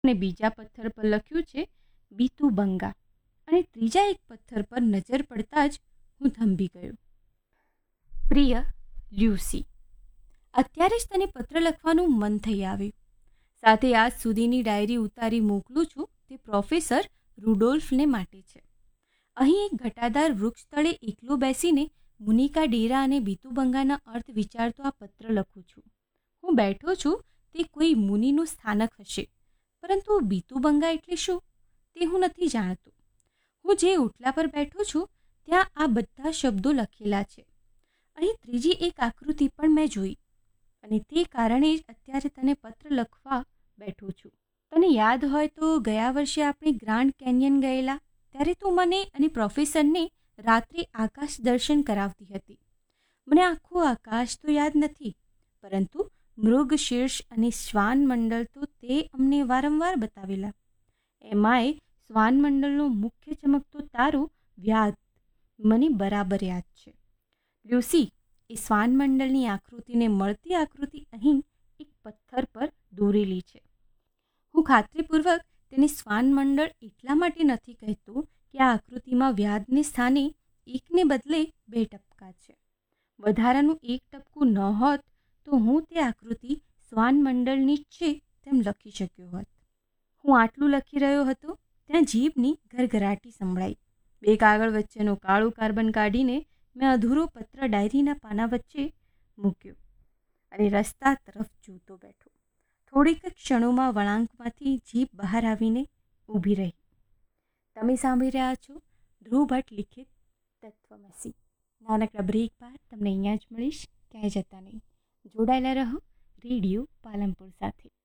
અને બીજા પથ્થર પર લખ્યું છે બીતુબંગા, અને ત્રીજા એક પથ્થર પર નજર પડતા જ હું થંભી ગયો. પ્રિય લ્યુસી, અત્યારે જ તને પત્ર લખવાનું મન થઈ આવ્યું. સાથે આજ સુધીની ડાયરી ઉતારી મોકલું છું તે પ્રોફેસર રુડોલ્ફને માટે છે. અહીં એક ઘટાદાર વૃક્ષ તળે એકલો બેસીને મુનિકા ડેરા અને બીતુબંગાના અર્થ વિચારતો આ પત્ર લખું છું. હું બેઠો છું તે કોઈ મુનિનું સ્થાનક હશે, પરંતુ બીતુબંગા એટલે શું તે હું નથી જાણતો. હું જે ઓટલા પર બેઠો છું ત્યાં આ બધા શબ્દો લખેલા છે. અહીં ત્રીજી એક આકૃતિ પણ મેં જોઈ, અને તે કારણે જ અત્યારે તને પત્ર લખવા બેઠો છું. તને યાદ હોય તો ગયા વર્ષે આપણે ગ્રાન્ડ કેન્યન ગયેલા ત્યારે તું મને અને પ્રોફેસરને રાત્રે આકાશ દર્શન કરાવતી હતી. મને આખું આકાશ તો યાદ નથી, પરંતુ મૃગશીર્ષ અને શ્વાનમંડળ તો તે અમને વારંવાર બતાવેલા. એમાંય શ્વાનમંડળનો મુખ્ય ચમકતો તારો વ્યાધ મને બરાબર યાદ છે. લ્યુસી, એ શ્વાનમંડળની આકૃતિને મળતી આકૃતિ અહીં એક પથ્થર પર દોરેલી છે. હું ખાતરીપૂર્વક તેને શ્વાનમંડળ એટલા માટે નથી કહેતો કે આ આકૃતિમાં વ્યાધને સ્થાને એકને બદલે 2 ટપકા છે. વધારાનું એક ટપકું ન હોત તો હું તે આકૃતિ શ્વાનમંડળની જ છે તેમ લખી શક્યો હોત. હું આટલું લખી રહ્યો હતો ત્યાં જીભની ઘરઘરાટી સંભળાઈ. 2 કાગળ વચ્ચેનું કાળું કાર્બન કાઢીને મેં અધૂરો પત્ર ડાયરીના પાના વચ્ચે મૂક્યો અને રસ્તા તરફ જોતો બેઠો. થોડીક ક્ષણોમાં વળાંકમાંથી જીભ બહાર આવીને ઊભી રહી. તમે સાંભળી રહ્યા છો ધ્રુવ ભટ્ટ લિખિત તત્વમસી. નાનકડા બ્રેક બાદ તમને અહીંયા જ મળીશ, ક્યાંય જતા નહીં. જોડાયેલા રહો રેડિયો પાલનપુર સાથે.